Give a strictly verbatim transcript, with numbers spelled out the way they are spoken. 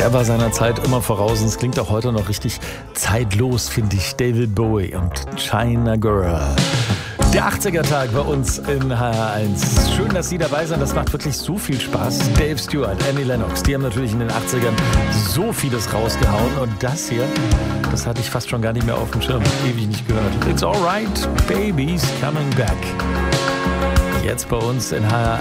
Der war seiner Zeit immer voraus und es klingt auch heute noch richtig zeitlos, finde ich. David Bowie und China Girl. Der achtziger-Tag bei uns in H R eins. Schön, dass Sie dabei sind. Das macht wirklich so viel Spaß. Dave Stewart, Annie Lennox, die haben natürlich in den achtzigern so vieles rausgehauen. Und das hier, das hatte ich fast schon gar nicht mehr auf dem Schirm. Ewig nicht gehört. It's alright, baby's coming back. Jetzt bei uns in H R